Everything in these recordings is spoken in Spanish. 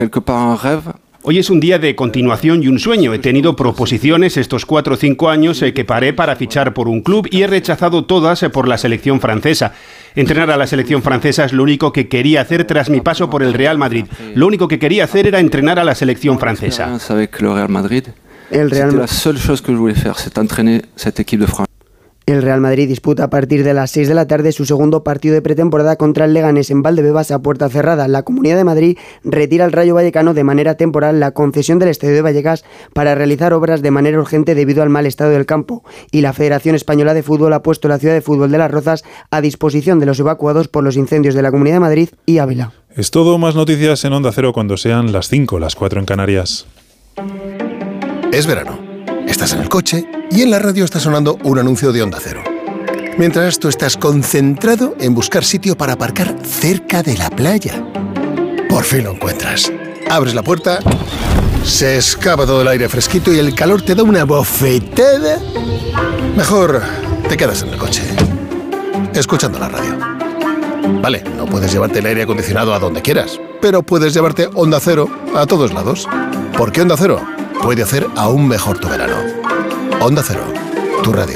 Hoy es un día de continuación y un sueño. He tenido proposiciones estos 4 o 5 años que paré para fichar por un club y he rechazado todas por la selección francesa. Entrenar a la selección francesa es lo único que quería hacer tras mi paso por el Real Madrid. Lo único que quería hacer era entrenar a la selección francesa. El Real Madrid disputa a partir de las 6 de la tarde su segundo partido de pretemporada contra el Leganés en Valdebebas a puerta cerrada. La Comunidad de Madrid retira al Rayo Vallecano de manera temporal la concesión del Estadio de Vallecas para realizar obras de manera urgente debido al mal estado del campo. Y la Federación Española de Fútbol ha puesto la ciudad de fútbol de Las Rozas a disposición de los evacuados por los incendios de la Comunidad de Madrid y Ávila. Es todo, más noticias en Onda Cero cuando sean las 5, las 4 en Canarias. Es verano. Estás en el coche y en la radio está sonando un anuncio de Onda Cero. Mientras tú estás concentrado en buscar sitio para aparcar cerca de la playa. Por fin lo encuentras. Abres la puerta, se escapa todo el aire fresquito y el calor te da una bofetada. Mejor te quedas en el coche, escuchando la radio. Vale, no puedes llevarte el aire acondicionado a donde quieras, pero puedes llevarte Onda Cero a todos lados. Porque Onda Cero puede hacer aún mejor tu verano. Onda Cero, tu radio.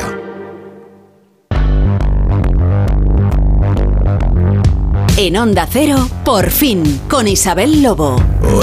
En Onda Cero, por fin, con Isabel Lobo.